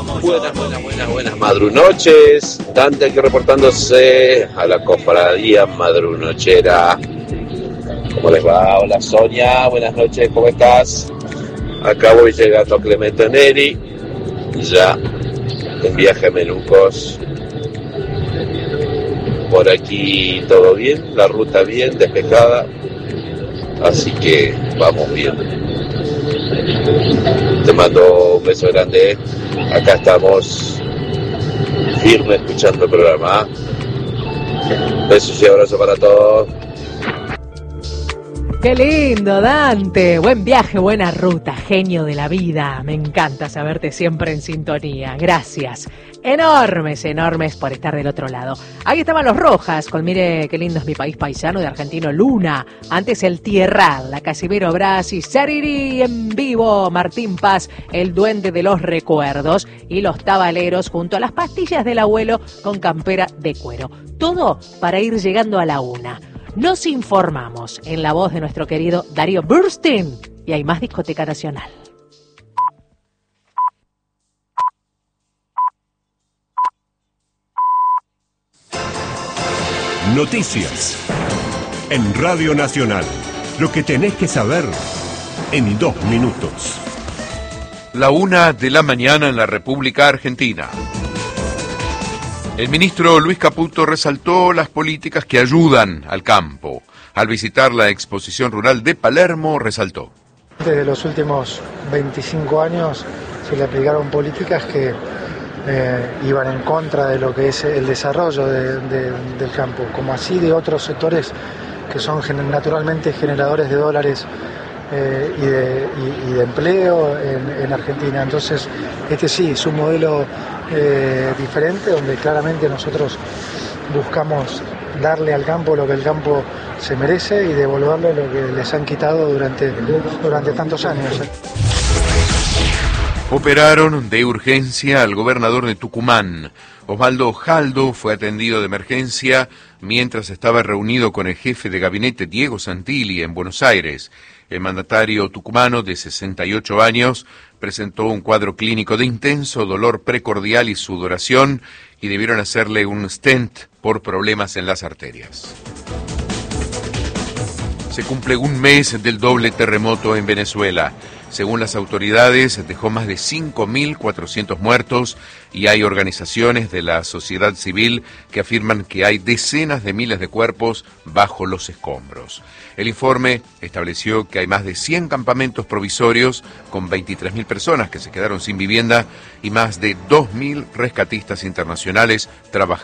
Buenas madrunoches. Dante aquí reportándose a la cofradía madrunochera. ¿Cómo les va? Hola Sonia, buenas noches, ¿cómo estás? Acá voy llegando a Clemente Neri, ya en viaje a Melucos. Por aquí todo bien, la ruta bien, despejada, así que vamos bien. Te mando un beso grande. Acá estamos firme escuchando el programa. Besos y abrazos para todos. ¡Qué lindo, Dante! Buen viaje, buena ruta, genio de la vida. Me encanta saberte siempre en sintonía. Gracias. Enormes por estar del otro lado. Ahí estaban los Rojas, con Mire qué lindo es mi país paisano, de Argentino Luna. Antes el Tierral, la Casimiro Brasi, Sariri en vivo, Martín Paz, el duende de los recuerdos, y los Tabaleros junto a las pastillas del abuelo con campera de cuero. Todo para ir llegando a la una. Nos informamos en la voz de nuestro querido Darío Burstein y hay más Discoteca Nacional. Noticias en Radio Nacional. Lo que tenés que saber en 2 minutos. 1:00 a.m. en la República Argentina. El ministro Luis Caputo resaltó las políticas que ayudan al campo. Al visitar la exposición rural de Palermo, resaltó: desde los últimos 25 años se le aplicaron políticas que iban en contra de lo que es el desarrollo del campo, como así de otros sectores que son naturalmente generadores de dólares y de empleo en Argentina. Entonces, este sí es un modelo diferente, donde claramente nosotros buscamos darle al campo lo que el campo se merece y devolverle lo que les han quitado durante tantos años. Operaron de urgencia al gobernador de Tucumán. Osvaldo Jaldo fue atendido de emergencia mientras estaba reunido con el jefe de gabinete Diego Santilli en Buenos Aires. El mandatario tucumano de 68 años presentó un cuadro clínico de intenso dolor precordial y sudoración y debieron hacerle un stent por problemas en las arterias. Se cumple un mes del doble terremoto en Venezuela. Según las autoridades, dejó más de 5.400 muertos y hay organizaciones de la sociedad civil que afirman que hay decenas de miles de cuerpos bajo los escombros. El informe estableció que hay más de 100 campamentos provisorios con 23.000 personas que se quedaron sin vivienda y más de 2.000 rescatistas internacionales trabajando